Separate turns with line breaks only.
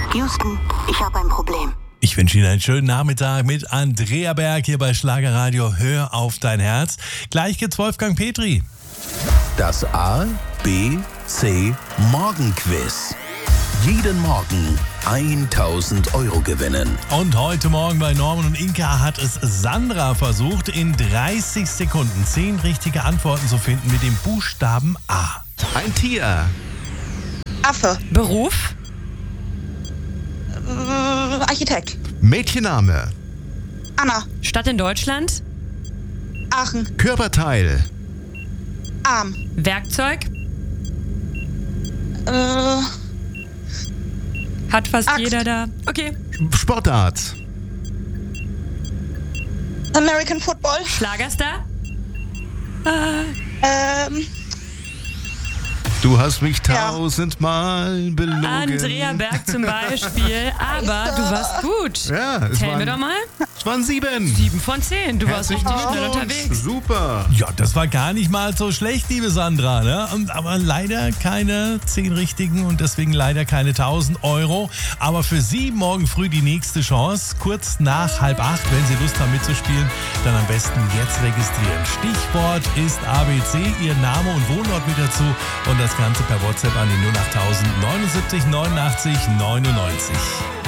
Houston, ich habe ein Problem.
Ich wünsche Ihnen einen schönen Nachmittag mit Andrea Berg hier bei Schlagerradio. Hör auf dein Herz. Gleich geht's Wolfgang Petri.
Das A, B, C Morgenquiz. Jeden Morgen 1.000 Euro gewinnen.
Und heute Morgen bei Norman und Inka hat es Sandra versucht, in 30 Sekunden 10 richtige Antworten zu finden mit dem Buchstaben A.
Ein Tier.
Affe.
Beruf?
Architekt.
Mädchenname.
Anna.
Stadt in Deutschland?
Aachen.
Körperteil.
Arm.
Werkzeug? Hat fast
Axt.
jeder da. Okay.
Sportart.
American Football.
Schlagerstar?
Du hast mich
Ja.
1000-mal belogen.
Andrea Berg zum Beispiel. Aber du warst gut.
Ja, es
Zähl mir doch
waren,
mal.
es waren 7.
7 von 10. Du warst
Herzlichen
richtig schnell
Glückwunsch.
unterwegs.
Super.
Ja, das war gar nicht mal so schlecht, liebe Sandra, ne? Aber leider keine 10 richtigen und deswegen leider keine 1.000 Euro. Aber für Sie morgen früh die nächste Chance, kurz nach 7:30. Wenn Sie Lust haben mitzuspielen, dann am besten jetzt registrieren. Stichwort ist ABC, Ihr Name und Wohnort mit dazu und das Ganze per WhatsApp an die 08000 79 89 99.